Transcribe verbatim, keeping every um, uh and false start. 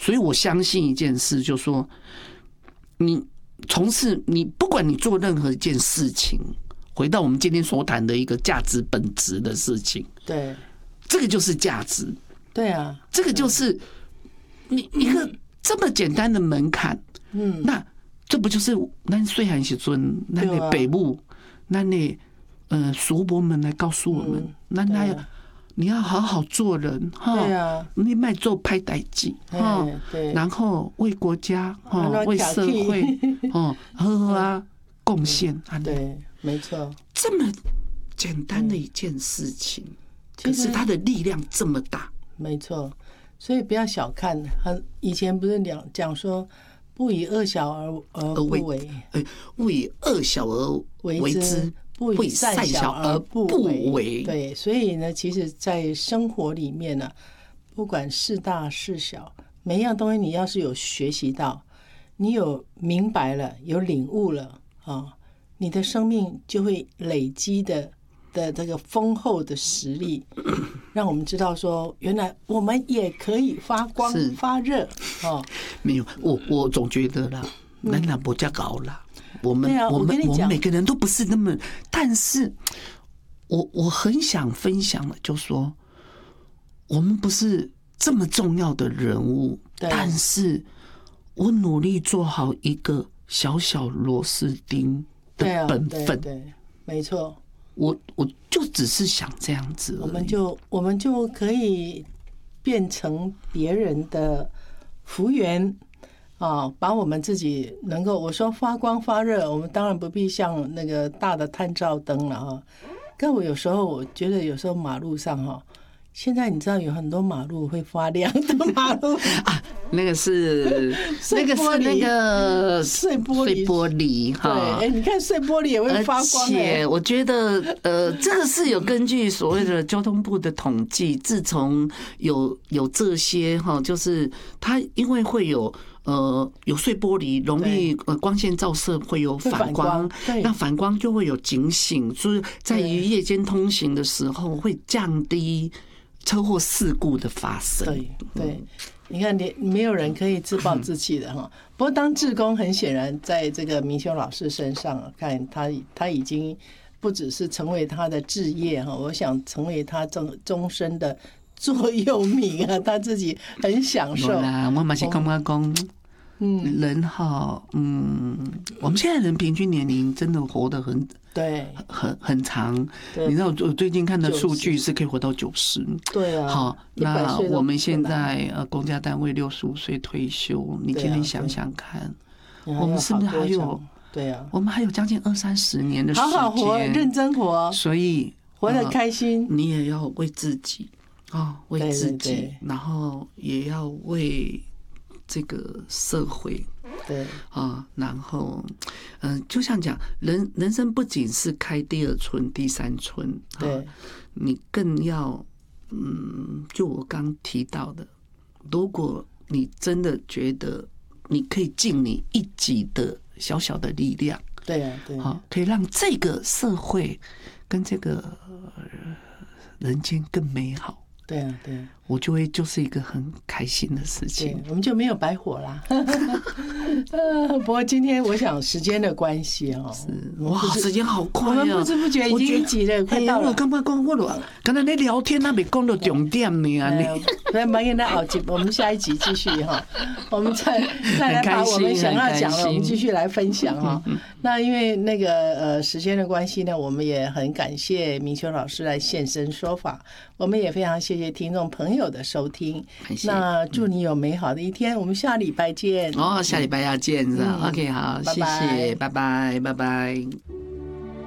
所以我相信一件事，就是说你从事你不管你做任何一件事情，回到我们今天所谈的一个价值本质的事情， 对， 这个就是价值。 对啊， 这个就是你一个这么简单的门槛。嗯，那这不就是咱虽然时阵，咱的北部，咱的呃叔伯们来告诉我们，咱那要你要好好做人哈， 对啊， 你卖做拍代志哈，然后为国家哈，为社会哦，呵呵啊贡献啊， 对，没错， 这么简单的一件事情，可是它的力量这么大， 没错，所以不要小看，很以前不是讲讲说。不以恶小而而不为， 不以恶小而为之， 不以善小而不为。对，所以呢，其实，在生活里面呢，不管是大是小，每一样东西，你要是有学习到，你有明白了，有领悟了啊，你的生命就会累积的。的这个丰厚的实力，让我们知道说，原来我们也可以发光发热哦。 没有，我我总觉得啦，咱那不叫高啦，我们、 啊、 我们我们每个人都不是那么，但是我我很想分享的，就说我们不是这么重要的人物，但是我努力做好一个小小螺丝钉的本分， 对, 对, 对，没错。 我我就只是想这样子而已， 我们就我们就可以变成别人的福源啊，把我们自己能够我说发光发热，我们当然不必像那个大的探照灯了哈。但我有时候我觉得有时候马路上哈，现在你知道有很多马路会发亮的马路啊，那个是那个是那个碎玻璃， 碎玻璃哈。 对，哎，你看碎玻璃也会发光。而且我觉得，呃，这个是有根据所谓的交通部的统计，自从有有这些哈，就是它因为会有。呃，有碎玻璃容易呃光线照射会有反光，那反光就会有警醒，所以在于夜间通行的时候会降低车祸事故的发生。 对对，你看，你没有人可以自暴自弃的哈。不过当志工，很显然在这个明修老师身上，看他他已经不只是成为他的志业哈，我想成为他终终身的。座右铭啊，他自己很享受。 啦，我嘛是感觉讲，嗯，人哈，嗯，我们现在人平均年龄真的活得很对， 很很长。你知道，我最近看的数据是可以活到九十。 对啊。 好，那我们现在呃，公家单位六十五岁退休，你今天想想看，我们是不是还有？ 对啊， 我们还有将近二三十年的时间， 好好活，认真活。 所以活得开心， 你也要为自己。哦，为自己，对对对，然后也要为这个社会， 对啊，然后，嗯、呃，就像讲人人生不仅是开第二春、第三春， 对、啊， 你更要，嗯，就我刚提到的，如果你真的觉得你可以尽你一己的小小的力量， 对啊，对， 好，可以让这个社会跟这个人间更美好。 对啊，对啊， 我就会就是一个很开心的事情， 我们就没有白活啦。不过今天我想时间的关系哦， 哇，时间好快啊！ 我们不知不觉已经挤了，快到了。 我刚刚讲我了，刚才你聊天那没讲到重点呢啊！你那马上那集，我们下一集继续哈，我们再再来把我们想要讲的，我们继续来分享哈。那因为那个呃时间的关系呢，我们也很感谢明修老师来现身说法，我们也非常谢谢听众朋友的收听。那祝你有美好的一天，我们下礼拜见。 哦，下礼拜要见是吧？OK， 好，谢谢，拜拜，拜拜。